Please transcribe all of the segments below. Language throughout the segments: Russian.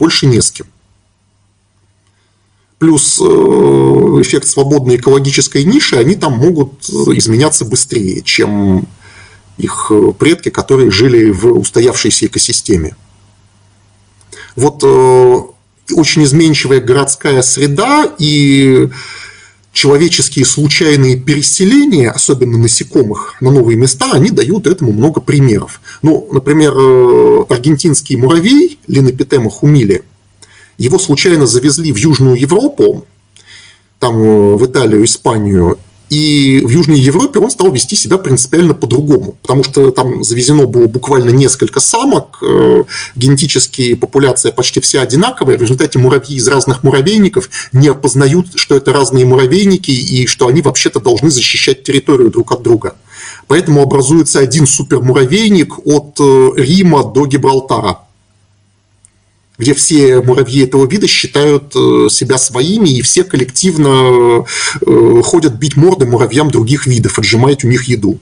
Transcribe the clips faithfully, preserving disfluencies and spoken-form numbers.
больше не с кем. Плюс эффект свободной экологической ниши, они там могут изменяться быстрее, чем их предки, которые жили в устоявшейся экосистеме. Вот очень изменчивая городская среда и человеческие случайные переселения, особенно насекомых, на новые места, они дают этому много примеров. Ну, например, аргентинский муравей Линопитема humile, его случайно завезли в Южную Европу, там в Италию, Испанию, и в Южной Европе он стал вести себя принципиально по-другому, потому что там завезено было буквально несколько самок, генетически популяция почти вся одинаковая, в результате муравьи из разных муравейников не опознают, что это разные муравейники и что они вообще-то должны защищать территорию друг от друга. Поэтому образуется один супермуравейник от Рима до Гибралтара, где все муравьи этого вида считают себя своими, и все коллективно ходят бить морды муравьям других видов, отжимать у них еду.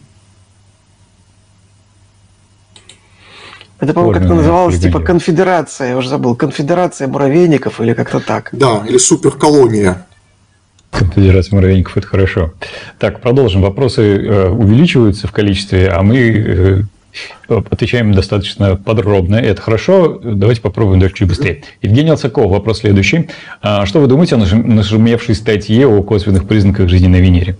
Это, по-моему, как-то называлось, типа конфедерация, я уже забыл, конфедерация муравейников или как-то так. Да, или суперколония. Конфедерация муравейников – это хорошо. Так, продолжим. Вопросы увеличиваются в количестве, а мы отвечаем достаточно подробно. Это хорошо. Давайте попробуем дальше чуть быстрее. Евгений Алсаков, вопрос следующий. Что вы думаете о нашумевшей статье о косвенных признаках жизни на Венере?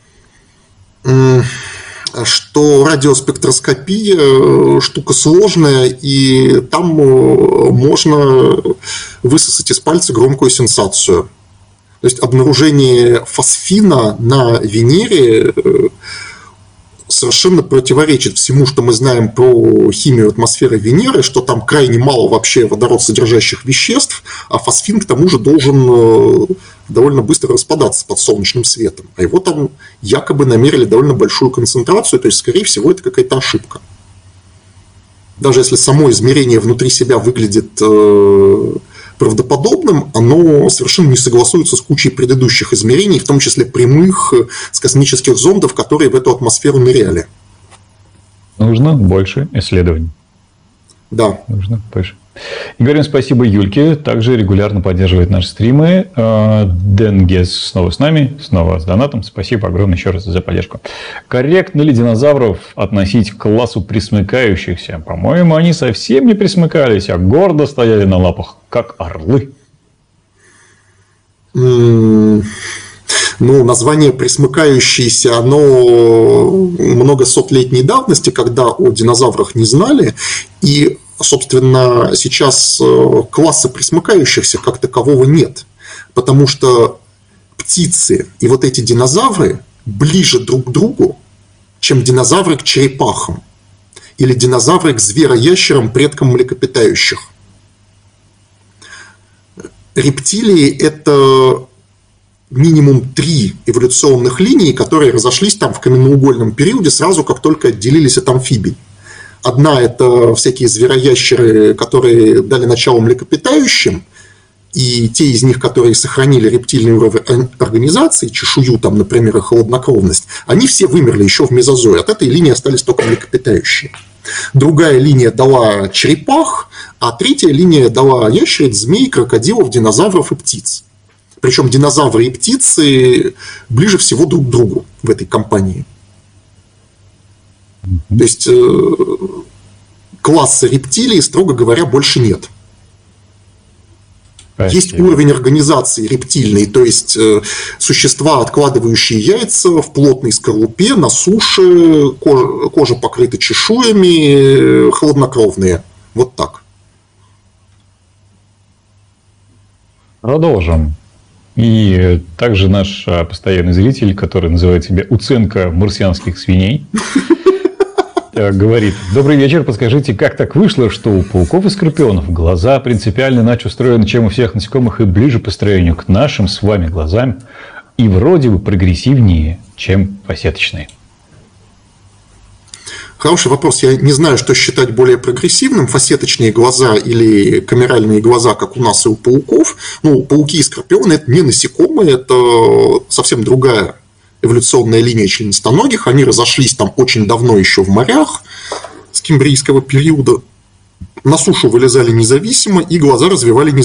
Что радиоспектроскопия штука сложная, и там можно высосать из пальца громкую сенсацию. То есть обнаружение фосфина на Венере совершенно противоречит всему, что мы знаем про химию атмосферы Венеры, что там крайне мало вообще водород-содержащих веществ, а фосфин к тому же должен довольно быстро распадаться под солнечным светом. А его там якобы намерили довольно большую концентрацию, то есть, скорее всего, это какая-то ошибка. Даже если само измерение внутри себя выглядит правдоподобным, оно совершенно не согласуется с кучей предыдущих измерений, в том числе прямых, с космических зондов, которые в эту атмосферу ныряли. Нужно больше исследований. Да. Нужно больше. И говорим спасибо Юльке, также регулярно поддерживает наши стримы. Денгес снова с нами, снова с донатом. Спасибо огромное еще раз за поддержку. Корректно ли динозавров относить к классу пресмыкающихся? По-моему, они совсем не пресмыкались, а гордо стояли на лапах, как орлы. Mm. Ну, название «пресмыкающиеся», оно много сотлетней давности, когда о динозаврах не знали, и, собственно, сейчас класса пресмыкающихся как такового нет, потому что птицы и вот эти динозавры ближе друг к другу, чем динозавры к черепахам или динозавры к звероящерам, предкам млекопитающих. Рептилии – это минимум три эволюционных линии, которые разошлись там в каменноугольном периоде сразу, как только отделились от амфибий. Одна – это всякие звероящеры, которые дали начало млекопитающим, и те из них, которые сохранили рептильный уровень организации, чешую, там, например, и холоднокровность, они все вымерли еще в мезозое. От этой линии остались только млекопитающие. Другая линия дала черепах, а третья линия дала ящериц, змей, крокодилов, динозавров и птиц. Причем динозавры и птицы ближе всего друг к другу в этой компании. То есть класса рептилий, строго говоря, больше нет. Спасибо. Есть уровень организации рептильный, то есть существа, откладывающие яйца в плотной скорлупе, на суше, кожа, кожа покрыта чешуями, хладнокровные. Вот так. Продолжим. И также наш постоянный зритель, который называет себя «Уценко марсианских свиней», говорит: добрый вечер, подскажите, как так вышло, что у пауков и скорпионов глаза принципиально иначе устроены, чем у всех насекомых, и ближе по строению к нашим с вами глазам, и вроде бы прогрессивнее, чем фасеточные? Хороший вопрос. Я не знаю, что считать более прогрессивным, фасеточные глаза или камеральные глаза, как у нас и у пауков. Ну, пауки и скорпионы – это не насекомые, это совсем другая эволюционная линия членистоногих. Они разошлись там очень давно еще в морях с кембрийского периода. на сушу вылезали независимо и глаза развивали независимо.